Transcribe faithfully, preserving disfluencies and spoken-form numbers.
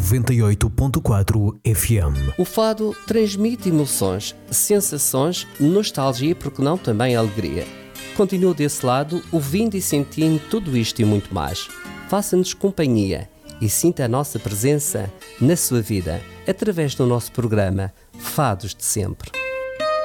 noventa e oito ponto quatro F M. O fado transmite emoções, sensações, nostalgia e, porque não, também alegria. Continua desse lado, ouvindo e sentindo tudo isto e muito mais. Faça-nos companhia e sinta a nossa presença na sua vida, através do nosso programa Fados de Sempre.